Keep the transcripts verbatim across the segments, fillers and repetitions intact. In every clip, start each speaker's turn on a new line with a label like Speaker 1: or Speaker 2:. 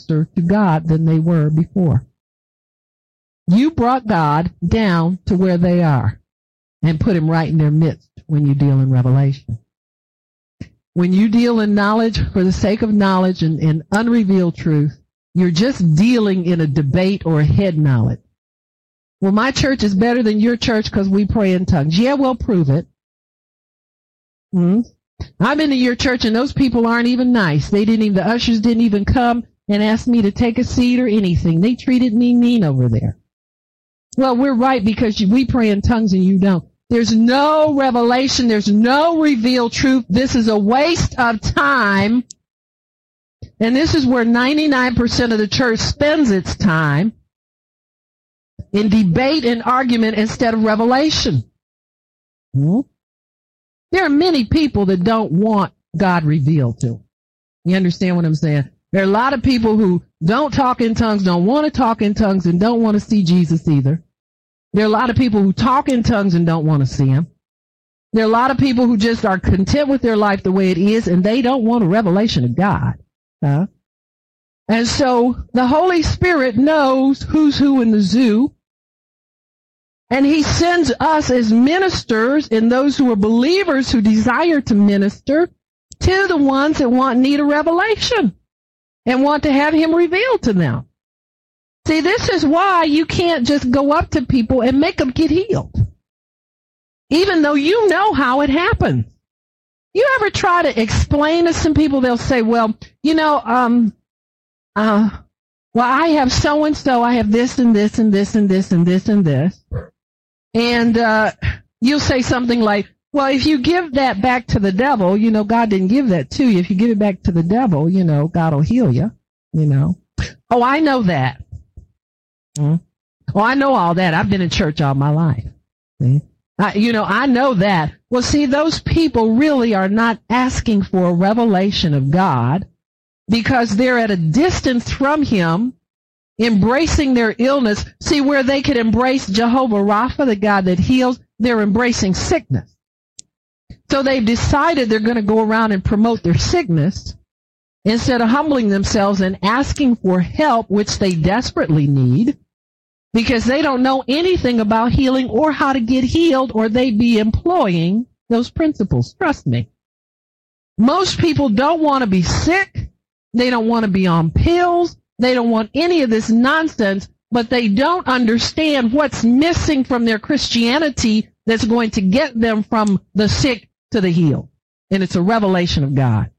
Speaker 1: closer to God than they were before. You brought God down to where they are and put him right in their midst when you deal in revelation. When you deal in knowledge for the sake of knowledge and, and unrevealed truth, you're just dealing in a debate or a head knowledge. Well, my church is better than your church because we pray in tongues. Yeah, well, prove it. Hmm? I've been to your church and those people aren't even nice. They didn't even, the ushers didn't even come and ask me to take a seat or anything. They treated me mean over there. Well, we're right because we pray in tongues and you don't. There's no revelation. There's no revealed truth. This is a waste of time. And this is where ninety-nine percent of the church spends its time, in debate and argument instead of revelation. Hmm? There are many people that don't want God revealed to them. You understand what I'm saying? There are a lot of people who don't talk in tongues, don't want to talk in tongues, and don't want to see Jesus either. There are a lot of people who talk in tongues and don't want to see him. There are a lot of people who just are content with their life the way it is, and they don't want a revelation of God. Huh? And so the Holy Spirit knows who's who in the zoo, and he sends us as ministers and those who are believers who desire to minister to the ones that want need a revelation and want to have him revealed to them. See, this is why you can't just go up to people and make them get healed, even though you know how it happens. You ever try to explain to some people, they'll say, well, you know, um, uh, well, I have so-and-so, I have this and this and this and this and this and this. And uh, you'll say something like, well, if you give that back to the devil, you know, God didn't give that to you. If you give it back to the devil, you know, God will heal you, you know. Oh, I know that. Hmm? Oh, I know all that. I've been in church all my life. See? I, you know, I know that. Well, see, those people really are not asking for a revelation of God because they're at a distance from him, embracing their illness. See, where they could embrace Jehovah Rapha, the God that heals, they're embracing sickness. So they've decided they're going to go around and promote their sickness instead of humbling themselves and asking for help, which they desperately need, because they don't know anything about healing or how to get healed, or they'd be employing those principles. Trust me. Most people don't want to be sick. They don't want to be on pills. They don't want any of this nonsense, but they don't understand what's missing from their Christianity that's going to get them from the sick to the healed. And it's a revelation of God.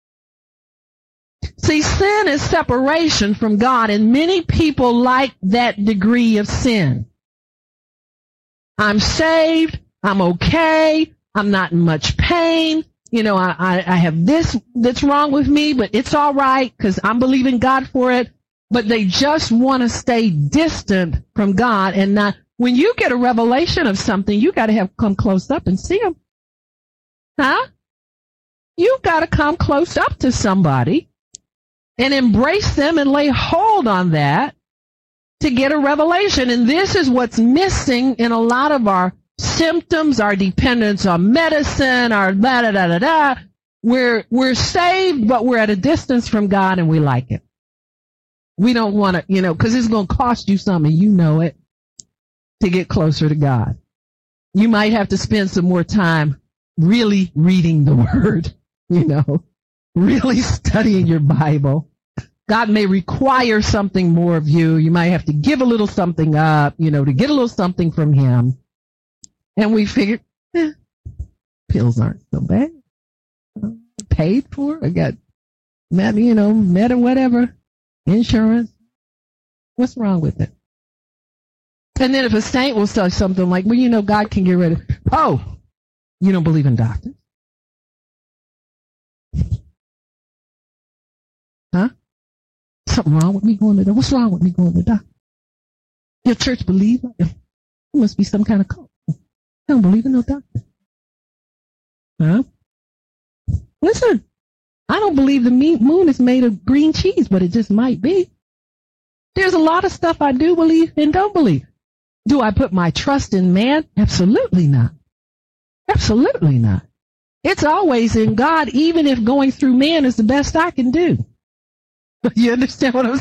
Speaker 1: See, sin is separation from God, and many people like that degree of sin. I'm saved. I'm okay. I'm not in much pain. You know, I, I, I have this that's wrong with me, but it's all right because I'm believing God for it. But they just want to stay distant from God and not. When you get a revelation of something, you got to have come close up and see him. Huh? You got to come close up to somebody and embrace them and lay hold on that to get a revelation. And this is what's missing in a lot of our symptoms, our dependence on medicine, our da da da da da. We're, we're saved, but we're at a distance from God and we like it. We don't want to, you know, because it's going to cost you something, you know it, to get closer to God. You might have to spend some more time really reading the Word, you know, really studying your Bible. God may require something more of you. You might have to give a little something up, you know, to get a little something from him. And we figured, eh, pills aren't so bad. Paid for. I got, you know, med or whatever. Insurance. What's wrong with it? And then if a saint will say something like, well, you know, God can get rid of, oh, you don't believe in doctors? Huh? Something wrong with me going to the, what's wrong with me going to the doctor? Your church believes? It must be some kind of cult. I don't believe in no doctor. Huh? Listen, I don't believe the moon is made of green cheese, but it just might be. There's a lot of stuff I do believe and don't believe. Do I put my trust in man? Absolutely not. Absolutely not. It's always in God, even if going through man is the best I can do. You understand what I'm saying?